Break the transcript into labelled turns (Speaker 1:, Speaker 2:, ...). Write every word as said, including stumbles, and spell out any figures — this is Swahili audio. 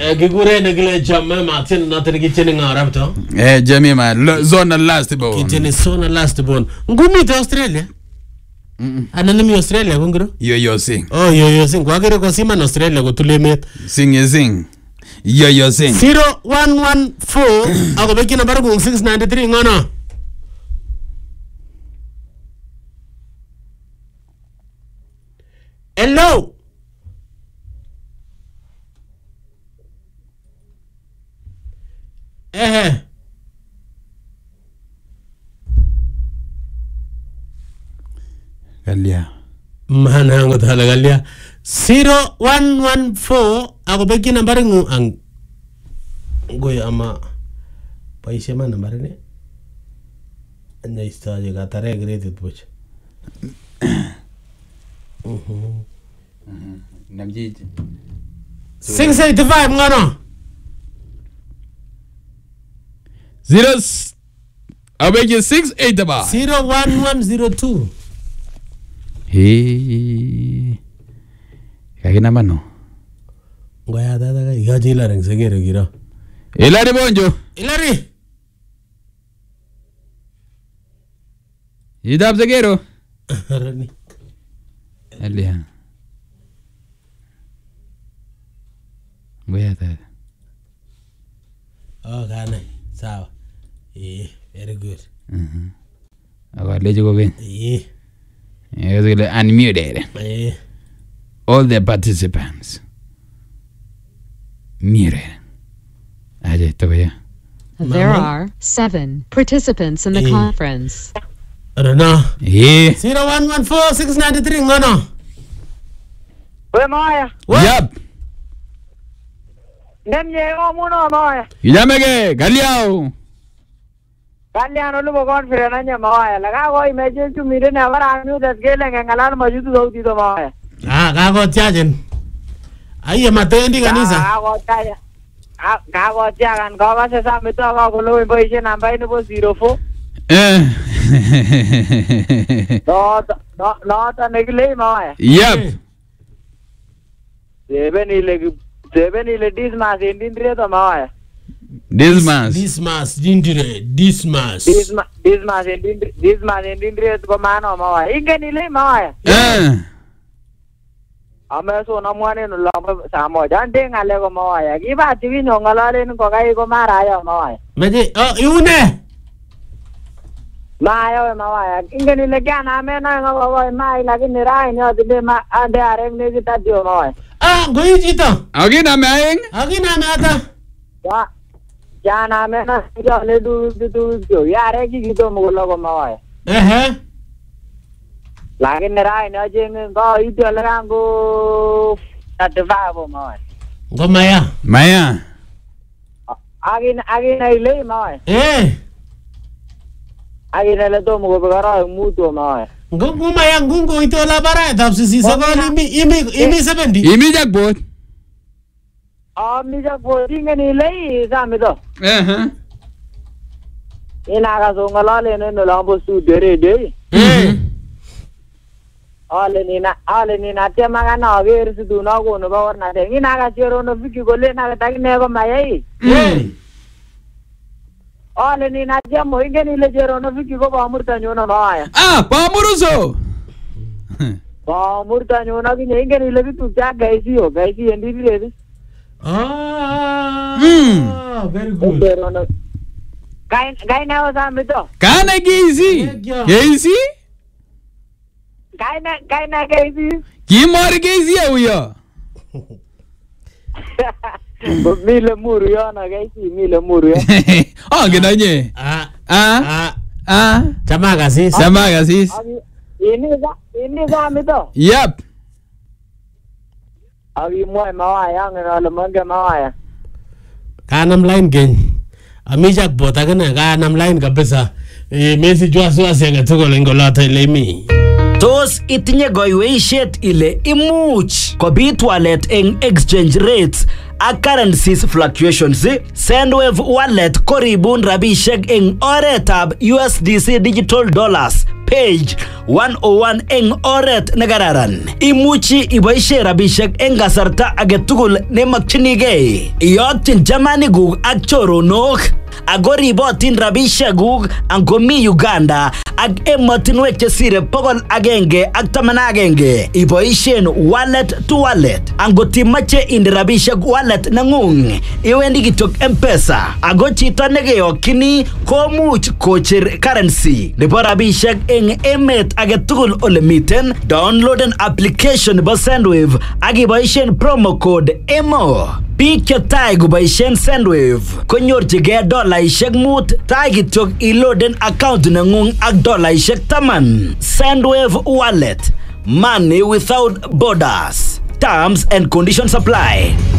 Speaker 1: kikure nekile chama Martin noto kicheni ngarap to.
Speaker 2: Eh Jamie man zone last bone.
Speaker 1: Kicheni zone last bone. Ngumi to Australia.
Speaker 2: Mm.
Speaker 1: Anani mi Australia kungro?
Speaker 2: Yo yo sing.
Speaker 1: Oh yo yo sing. Kwa kire kwa sima na Australia kutulemet.
Speaker 2: Sing ye sing. Yo yo sing.
Speaker 1: zero one one four ako beki number kung six nine three ngono. Hello. Eh.
Speaker 2: Galia.
Speaker 1: Mana ngo thala galia. zero one one four ako beki number ngu ang goy ama paise ma number ne. Anya istaje ka tare great puch. Mhm.
Speaker 2: Mhm. Namji.
Speaker 1: six eight five ngono.
Speaker 2: Zero. I beg you six eight about.
Speaker 1: zero one one zero two.
Speaker 2: Hey. Kaya naman no.
Speaker 1: Ngoya dada ka igaji la reng segero giro.
Speaker 2: Ilari bonjo.
Speaker 1: Ilari.
Speaker 2: Idap segero.
Speaker 1: Rani.
Speaker 2: Alia. Ngoya dada.
Speaker 1: Oh kana. Sawa. Eh, very good.
Speaker 2: Mhm. Aga lejo ko ben.
Speaker 1: Eh.
Speaker 2: Yes, will unmuted.
Speaker 1: Eh.
Speaker 2: All the participants. Mire. Aje to ya.
Speaker 3: There are seven participants in the
Speaker 1: Eh.
Speaker 3: conference.
Speaker 1: Rana.
Speaker 2: Eh.
Speaker 1: zero one one four six nine three ngono.
Speaker 4: We Maya.
Speaker 2: Yep.
Speaker 4: Nemye o muno Maya.
Speaker 2: Yamege galiao.
Speaker 4: Kalyan lubo conference anya Maya. Laga ko imagine tu mire na bara amu das gele ngalal majudu sauti to Maya.
Speaker 1: Ah, kako tiajen. Aiye matendi kanisa.
Speaker 4: Ka ko taya. Ka ko tiagan ko ka se sa mito ka ko lo boise namba ni bo zero four.
Speaker 2: Eh.
Speaker 4: No no no ta negile Maya.
Speaker 2: Yep.
Speaker 4: Seven ile seven ile dis mas indin re to Maya.
Speaker 2: Dismas.
Speaker 1: Dismas, dindire, dismas.
Speaker 4: Dis ma dis mas indin dis mas indin re to mano Maya. Ingen ile Maya.
Speaker 2: Eh.
Speaker 4: Ame so na mwane no lomba samo jande ngale ko Maya. Ki ba tivi no ngalale no kai ko mara ya Maya.
Speaker 1: Meje, oh, iune.
Speaker 4: Maya Maya. Ingen ile kana me na ngalo mai lagi ni rai no de ma ande are ne kita dio Maya.
Speaker 1: Ah, goi jito.
Speaker 2: Agi na maing.
Speaker 1: Agi na mata.
Speaker 4: Ya. Ya na me na yo le du du du ya re ki gito mo lo ko Maya.
Speaker 1: Eh eh.
Speaker 4: Lagi ni rai no jeng ko itu lango tadva bo Maya.
Speaker 1: Ngomaya.
Speaker 2: Maya.
Speaker 4: Agi agi na ile Maya.
Speaker 1: Eh.
Speaker 4: Agi na le to mo ko gara mu to Maya.
Speaker 1: Ngomaya ngungo ito la bara tap sisi sabon imi imi imi seventy.
Speaker 2: Imi jackpot.
Speaker 4: Ah mi ja ko ingen ile sa mi to.
Speaker 2: Eh eh.
Speaker 4: Ina ka so ngalale no no lambo su dere de.
Speaker 1: Eh.
Speaker 4: Ale ni na ale ni na te maga na ver su du na go no ba na de ina ka chero no fiki go le na ta ne go mai.
Speaker 1: Eh.
Speaker 4: Ale ni na je mo ingen ile chero no fiki go ba murta nyo no na.
Speaker 2: Ah, pamuruso.
Speaker 4: Ba murta nyo na ki ingen ile ki tu ja gaisi ho gaisi endi dire.
Speaker 1: Ah.
Speaker 2: Hmm.
Speaker 1: Very good.
Speaker 4: Chero no. Gai gai na sa mi to.
Speaker 2: Kana gizi. Gizi?
Speaker 4: Gai na gai na gaisi.
Speaker 2: Ki mor gizi huyo.
Speaker 4: Mile muru yo na gaisi mile muru yo.
Speaker 2: Oh, ginanye.
Speaker 1: Ah.
Speaker 2: Ah.
Speaker 1: Ah.
Speaker 2: Ah.
Speaker 1: Chama kasis.
Speaker 2: Sama gasis.
Speaker 4: Ini sa ini sa mi to.
Speaker 2: Yep.
Speaker 4: Abi mo ma ya ngana le manga ma ya.
Speaker 1: Kanam line gen. Amijak bota kana kanam line kabisa. Eh Messi jua swa senga tuko lengo lote lemi.
Speaker 5: Tos itinye goiweishet ile imuch kobit walet eng exchange rates a currencies fluctuations. Sendwave wallet koribun rabishek eng oretab U S D C digital dollars page one oh one eng oret nekararan. Imuchi iboishe rabishek eng kasarta agetugul nemakchinigei. Iyokyin chamanikuk ak choronok. Ako ribotin rabishekuk angomi Uganda ak emotinwek chesire pokol agenge ak taman agenge. Iboishen wallet to wallet. Angot imache inde rabishek wallet nengung, iwendi kityok M-Pesa. Ako chito nekeyokchini komuch kocher currency nebo rabishek eng emet agetugul ole miten. Downloaden application nebo Sendwave ak iboishen promo code E M O. Biik chetai kuboishen Sendwave konyorchigei dolaishek mut tai kityok iloaden account nengung ak dolaishek taman. Sendwave wallet, money without borders. Terms and conditions apply.